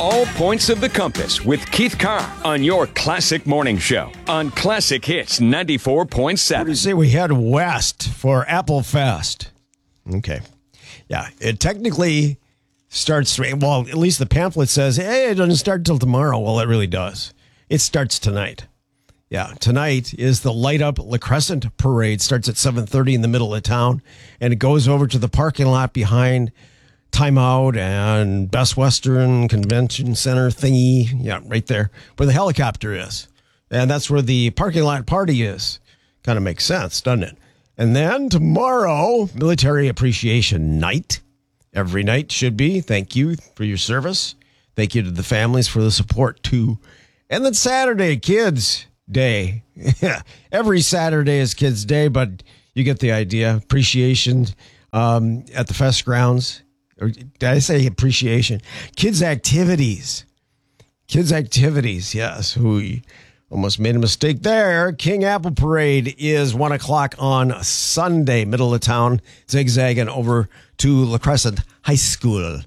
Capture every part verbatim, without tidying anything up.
all points of the compass with Keith Carr on your Classic Morning Show on Classic Hits ninety-four point seven. What do you say we head west for Apple Fest? Okay. Yeah, it technically starts, well, at least the pamphlet says, hey, it doesn't start until tomorrow. Well, it really does. It starts tonight. Yeah, tonight is the Light Up La Crescent Parade. Starts at seven thirty in the middle of town, and it goes over to the parking lot behind Time Out and Best Western Convention Center thingy. Yeah, right there where the helicopter is. And that's where the parking lot party is. Kind of makes sense, doesn't it? And then tomorrow, Military Appreciation Night. Every night should be. Thank you for your service. Thank you to the families for the support, too. And then Saturday, Kids Day. Every Saturday is Kids Day, but you get the idea. Appreciation um, at the fest grounds. Or did I say appreciation? Kids activities. Kids activities, yes. We almost made a mistake there. King Apple Parade is one o'clock on Sunday, middle of town, zigzagging over to La Crescent High School.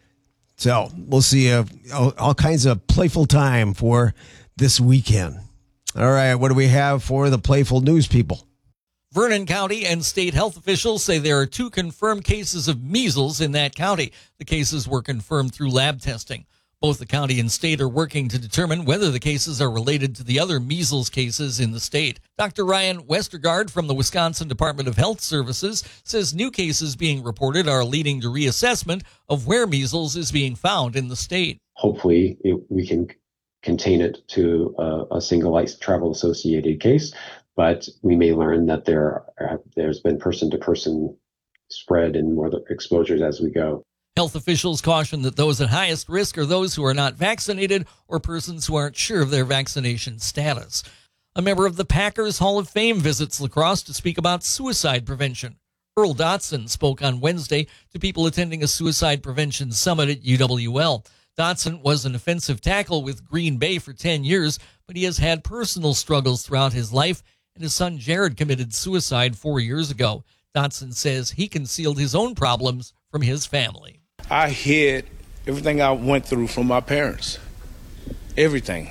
So we'll see uh, all, all kinds of playful time for this weekend. All right, what do we have for the playful news people? Vernon County and state health officials say there are two confirmed cases of measles in that county. The cases were confirmed through lab testing. Both the county and state are working to determine whether the cases are related to the other measles cases in the state. Doctor Ryan Westergaard from the Wisconsin Department of Health Services says new cases being reported are leading to reassessment of where measles is being found in the state. Hopefully it, we can contain it to a, a single light travel associated case, but we may learn that there are, there's been person-to-person spread and more exposures as we go. Health officials caution that those at highest risk are those who are not vaccinated or persons who aren't sure of their vaccination status. A member of the Packers Hall of Fame visits La Crosse to speak about suicide prevention. Earl Dotson spoke on Wednesday to people attending a suicide prevention summit at U W L. Dotson was an offensive tackle with Green Bay for ten years, but he has had personal struggles throughout his life, and his son Jared committed suicide four years ago. Dotson says he concealed his own problems from his family. I hid everything I went through from my parents, everything.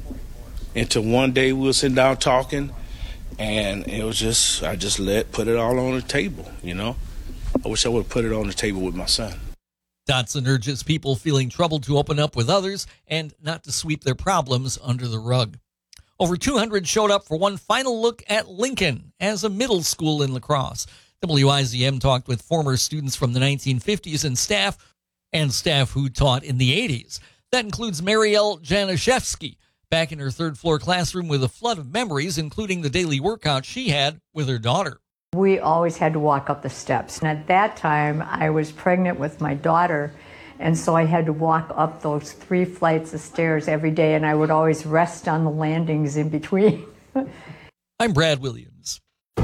Until one day we were sitting down talking, and it was just, I just let, put it all on the table, you know. I wish I would have put it on the table with my son. Dotson urges people feeling troubled to open up with others and not to sweep their problems under the rug. Over two hundred showed up for one final look at Lincoln as a middle school in La Crosse. W I Z M talked with former students from the nineteen fifties and staff, and staff who taught in the eighties. That includes Marielle Januszewski, back in her third-floor classroom with a flood of memories, including the daily workout she had with her daughter. We always had to walk up the steps, and at that time, I was pregnant with my daughter, and so I had to walk up those three flights of stairs every day, and I would always rest on the landings in between. I'm Brad Williams.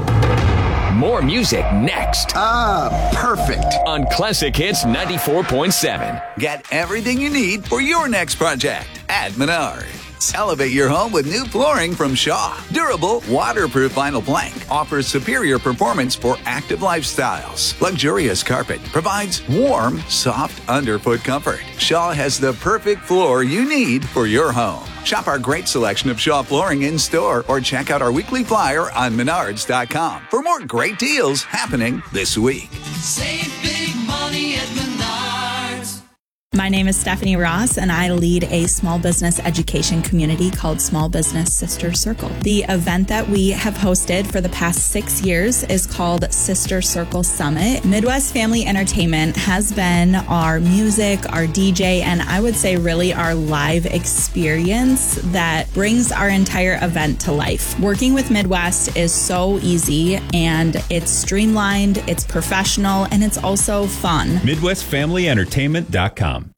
More music next. Ah, perfect. On Classic Hits ninety-four point seven. Get everything you need for your next project at Menards. Elevate your home with new flooring from Shaw. Durable, waterproof vinyl plank offers superior performance for active lifestyles. Luxurious carpet provides warm, soft underfoot comfort. Shaw has the perfect floor you need for your home. Shop our great selection of Shaw flooring in store or check out our weekly flyer on menards dot com for more great deals happening this week. Save big money at Menards. My name is Stephanie Ross, and I lead a small business education community called Small Business Sister Circle. The event that we have hosted for the past six years is called Sister Circle Summit. Midwest Family Entertainment has been our music, our D J, and I would say really our live experience that brings our entire event to life. Working with Midwest is so easy, and it's streamlined, it's professional, and it's also fun. Midwest Family Entertainment dot com.